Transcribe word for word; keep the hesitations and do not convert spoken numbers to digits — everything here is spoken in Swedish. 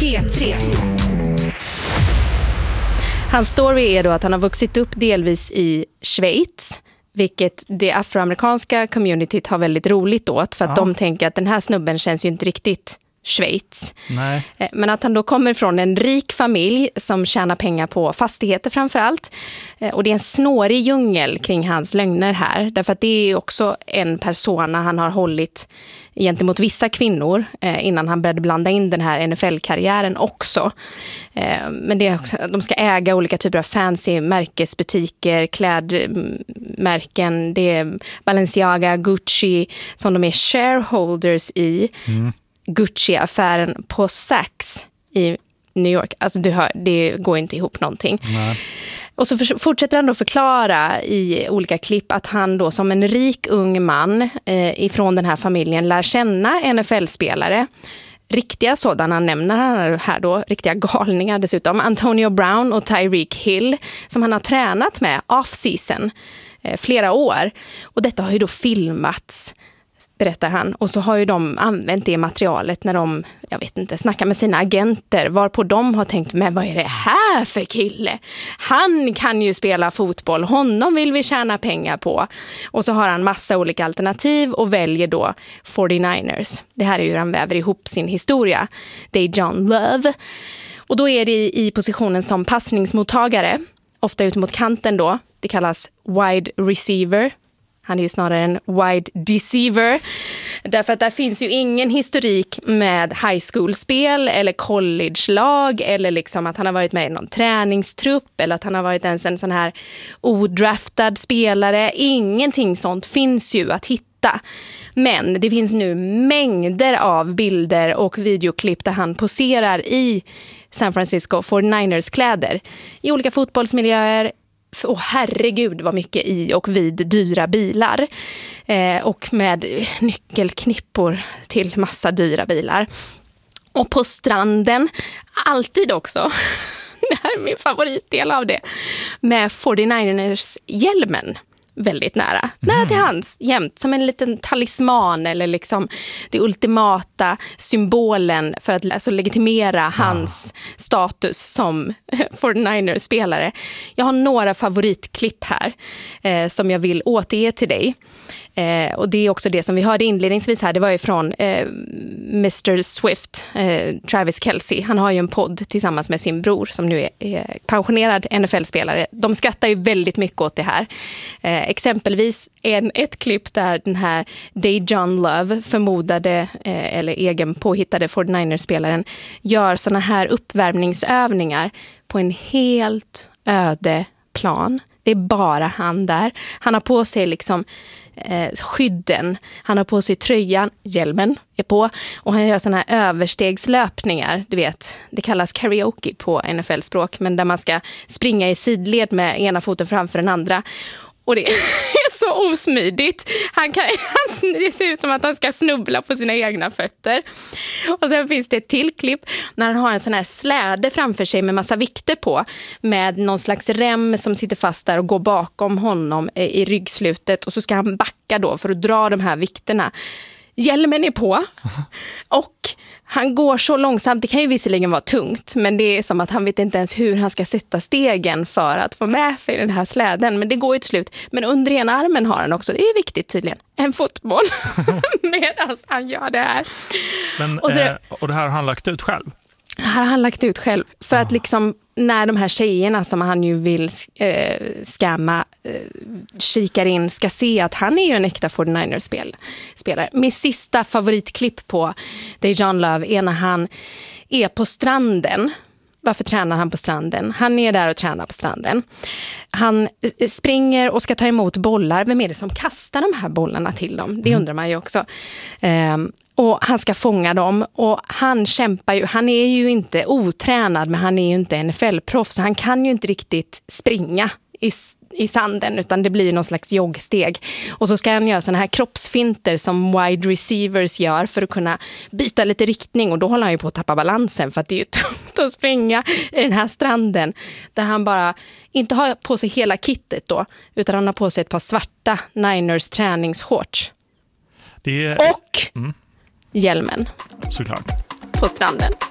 P tre. Hans story är då att han har vuxit upp delvis i Schweiz, vilket det afroamerikanska communityt har väldigt roligt åt, för att ja. de tänker att den här snubben känns ju inte riktigt Schweiz. Nej. Men att han då kommer från en rik familj som tjänar pengar på fastigheter framförallt. Och det är en snårig djungel kring hans lögner här. Därför att det är också en persona han har hållit gentemot vissa kvinnor innan han började blanda in den här N F L-karriären också. Men det är också, de ska äga olika typer av fancy märkesbutiker, klädmärken, det är Balenciaga, Gucci som de är shareholders i. Mm. Gucci-affären på Saks i New York. Alltså du hör, det går inte ihop någonting. Nej. Och så för, fortsätter han då förklara i olika klipp att han då som en rik ung man eh, ifrån den här familjen lär känna N F L-spelare. Riktiga sådana nämner han här då, riktiga galningar dessutom. Antonio Brown och Tyreek Hill som han har tränat med off-season eh, flera år. Och detta har ju då filmats, berättar han. Och så har ju de använt det materialet när de, jag vet inte, snackar med sina agenter. Varpå de har tänkt, men vad är det här för kille? Han kan ju spela fotboll. Honom vill vi tjäna pengar på. Och så har han massa olika alternativ och väljer då fyrtionioers. Det här är ju hur han väver ihop sin historia. Det är John Love. Och då är det i positionen som passningsmottagare. Ofta ut mot kanten då. Det kallas wide receiver. Han är ju snarare en wide deceiver. Därför att där finns ju ingen historik med high school-spel eller college-lag eller liksom att han har varit med i någon träningstrupp eller att han har varit ens en sån här odraftad spelare. Ingenting sånt finns ju att hitta. Men det finns nu mängder av bilder och videoklipp där han poserar i San Francisco fyrtionioers kläder i olika fotbollsmiljöer. Åh oh, herregud vad mycket i och vid dyra bilar eh, och med nyckelknippor till massa dyra bilar. Och på stranden, alltid också, det här är min favoritdel av det, med fyrtionioers-hjälmen. Väldigt nära. Mm. Nära till hans, jämt. Som en liten talisman eller liksom det ultimata symbolen för att alltså, legitimera ah. hans status som fyrtionioers-spelare. Jag har några favoritklipp här eh, som jag vill återge till dig. Eh, och det är också det som vi hörde inledningsvis här. Det var ju från eh, mister Swift, eh, Travis Kelce. Han har ju en podd tillsammans med sin bror som nu är, är pensionerad N F L-spelare. De skrattar ju väldigt mycket åt det här. Eh, exempelvis en, ett klipp där den här Dejon Love, förmodade eh, eller egen påhittade fyrtionioers-spelaren, gör såna här uppvärmningsövningar på en helt öde plan. Det är bara han där. Han har på sig liksom eh, skydden. Han har på sig tröjan, hjälmen är på. Och han gör såna här överstegslöpningar. Du vet, det kallas karaoke på N F L-språk. Men där man ska springa i sidled med ena foten framför den andra. Och det är så osmidigt. Han kan, han, det ser ut som att han ska snubbla på sina egna fötter. Och sen finns det ett till klipp när han har en sån här släde framför sig med massa vikter på. Med någon slags rem som sitter fast där och går bakom honom i ryggslutet. Och så ska han backa då för att dra de här vikterna. Hjälmen är på. Och han går så långsamt, det kan ju visserligen vara tungt, men det är som att han vet inte ens hur han ska sätta stegen för att få med sig den här släden. Men det går ju till slut. Men under ena armen har han också, det är viktigt tydligen, en fotboll medan han gör det här. Men, och, så, eh, och det här har han lagt ut själv? Det här har han lagt ut själv. För ah. att liksom, när de här tjejerna som han ju vill eh, skamma eh, kikar in, ska se att han är ju en äkta fyrtionioers-spelare. Min sista favoritklipp på Dejon Love är när han är på stranden. Varför tränar han på stranden? Han är där och tränar på stranden. Han springer och ska ta emot bollar. Vem är det som kastar de här bollarna till dem? Det undrar man ju också. Um, och han ska fånga dem. Och han kämpar ju. Han är ju inte otränad, men han är ju inte N F L-proffs. Så han kan ju inte riktigt springa i, i sanden, utan det blir någon slags joggsteg. Och så ska han göra såna här kroppsfinter som wide receivers gör för att kunna byta lite riktning. Och då håller han ju på att tappa balansen, för att det är ju tungt att springa i den här stranden. Där han bara inte har på sig hela kittet då, utan han har på sig ett par svarta Niners träningsshorts. Det är... Och mm. hjälmen. Såklart. På stranden.